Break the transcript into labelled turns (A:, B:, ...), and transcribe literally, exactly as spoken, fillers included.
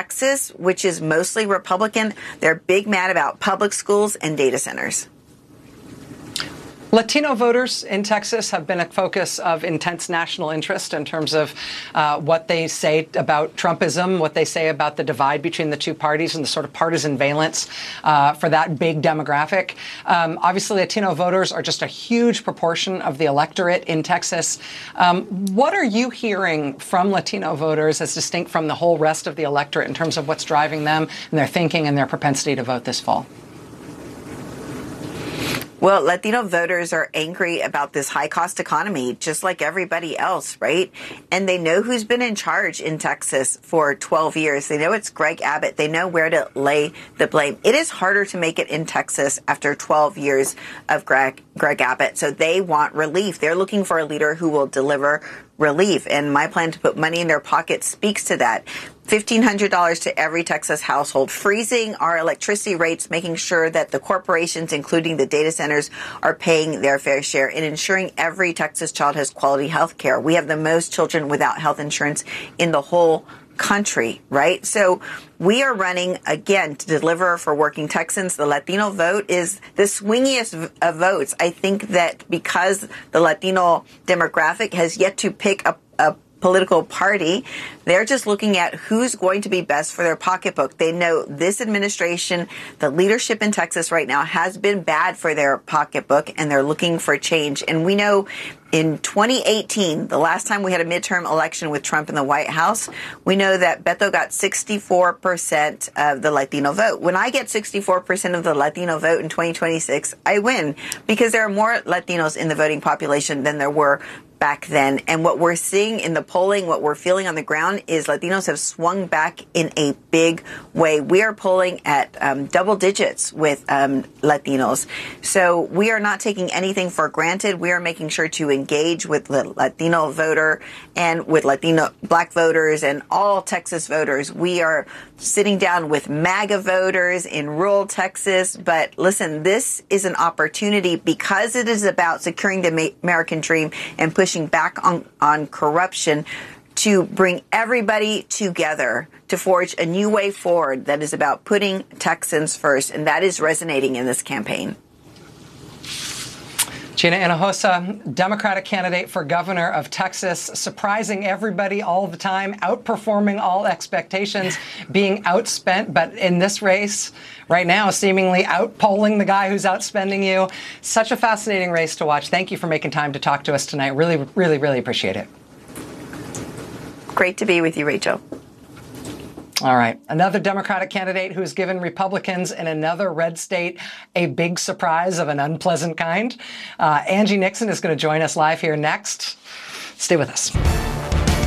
A: Texas, which is mostly Republican, they're big mad about public schools and data centers.
B: Latino voters in Texas have been a focus of intense national interest in terms of uh, what they say about Trumpism, what they say about the divide between the two parties and the sort of partisan valence uh, for that big demographic. Um, obviously, Latino voters are just a huge proportion of the electorate in Texas. Um, what are you hearing from Latino voters as distinct from the whole rest of the electorate in terms of what's driving them and their thinking and their propensity to vote this fall?
A: Well, Latino voters are angry about this high-cost economy, just like everybody else, right? And they know who's been in charge in Texas for twelve years. They know it's Greg Abbott. They know where to lay the blame. It is harder to make it in Texas after twelve years of Greg, Greg Abbott. So they want relief. They're looking for a leader who will deliver relief. And my plan to put money in their pocket speaks to that. fifteen hundred dollars to every Texas household, freezing our electricity rates, making sure that the corporations, including the data centers, are paying their fair share, and ensuring every Texas child has quality health care. We have the most children without health insurance in the whole country, right? So we are running, again, to deliver for working Texans. The Latino vote is the swingiest of votes. I think that because the Latino demographic has yet to pick a, a political party, they're just looking at who's going to be best for their pocketbook. They know this administration, the leadership in Texas right now, has been bad for their pocketbook, and they're looking for change. And we know in twenty eighteen, the last time we had a midterm election with Trump in the White House, we know that Beto got sixty-four percent of the Latino vote. When I get sixty-four percent of the Latino vote in twenty twenty-six, I win, because there are more Latinos in the voting population than there were back then. And what we're seeing in the polling, what we're feeling on the ground, is Latinos have swung back in a big way. We are polling at um, double digits with um, Latinos. So we are not taking anything for granted. We are making sure to engage with the Latino voter and with Latino black voters and all Texas voters. We are sitting down with MAGA voters in rural Texas. But listen, this is an opportunity, because it is about securing the American dream and pushing back on, on corruption, to bring everybody together to forge a new way forward that is about putting Texans first. And that is resonating in this campaign.
B: Gina Hinojosa, Democratic candidate for governor of Texas, surprising everybody all the time, outperforming all expectations, being outspent, but in this race right now, seemingly outpolling the guy who's outspending you. Such a fascinating race to watch. Thank you for making time to talk to us tonight. Really, really, really appreciate it.
A: Great to be with you, Rachel.
B: All right. Another Democratic candidate who has given Republicans in another red state a big surprise of an unpleasant kind. Uh, Angie Nixon is going to join us live here next. Stay with us.